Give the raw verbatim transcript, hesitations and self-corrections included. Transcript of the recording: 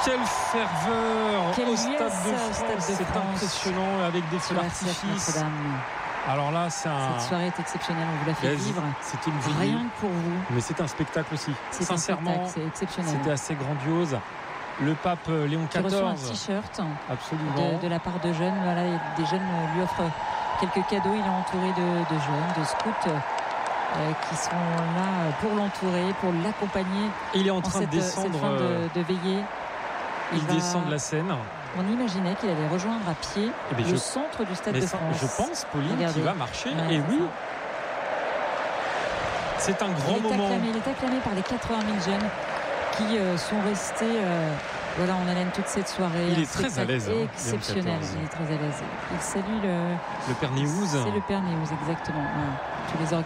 Quelle ferveur Quel au Stade yes, de au France, Stade de c'est France. impressionnant avec des feux Sur la Ciel d'artifice. Notre-Dame. Alors là, c'est un. Cette soirée est exceptionnelle, on vous l'a fait Vas-y, vivre. C'était une veillée. Rien que pour vous. Mais c'est un spectacle aussi. C'est un Sincèrement, spectacle, c'est exceptionnel. c'était assez grandiose. Le pape Léon Qui reçoit un quatorze, t-shirt absolument. de, de la part de jeunes. Voilà, des jeunes lui offrent quelques cadeaux. Il est entouré de, de jeunes, de scouts euh, qui sont là pour l'entourer, pour l'accompagner. Il est en train cette, de descendre. cette fin de, de veillée. Il, il va... descend de la scène. On imaginait qu'il allait rejoindre à pied eh bien, le je... centre du Stade Mais de ça, France. Je pense, Pauline, Regardez. qu'il va marcher. Ouais, et oui, ça. C'est un grand il est moment. Acclamé, il est acclamé par les quatre-vingt mille jeunes qui euh, sont restés euh, voilà, en haleine toute cette soirée. Il est très à l'aise. Hein, exceptionnel. Il est très à l'aise. Il salue le. Le Père Néouz. C'est le Père Néouz, exactement. Ouais. Tous les organisateurs.